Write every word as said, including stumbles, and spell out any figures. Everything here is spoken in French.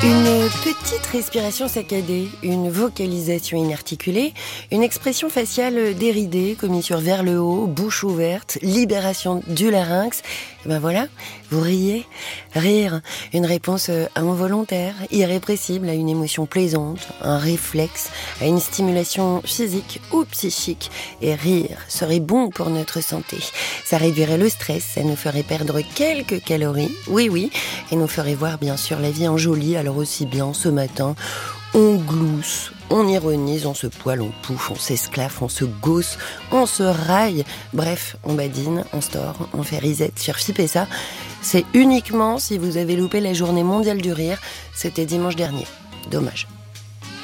Une petite respiration saccadée, une vocalisation inarticulée, une expression faciale déridée, commissure vers le haut, bouche ouverte, libération du larynx. Et ben voilà, vous riez. Rire, une réponse involontaire, irrépressible à une émotion plaisante, un réflexe à une stimulation physique ou psychique. Et rire serait bon pour notre santé. Ça réduirait le stress, ça nous ferait perdre quelques calories, oui oui, et nous ferait voir bien sûr la vie en jolie. Alors aussi bien ce matin, on glousse, on ironise, on se poile, on pouffe, on s'esclaffe, on se gausse, on se raille. Bref, on badine, on store, on fait reset sur F I P et ça. C'est uniquement si vous avez loupé la journée mondiale du rire. C'était dimanche dernier. Dommage.